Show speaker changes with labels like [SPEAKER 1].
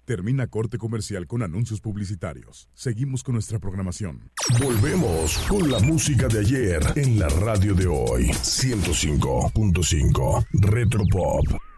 [SPEAKER 1] Termina corte comercial con anuncios publicitarios. Seguimos con nuestra programación.
[SPEAKER 2] Volvemos con la música de ayer en la radio de hoy. 105.5 Retropop.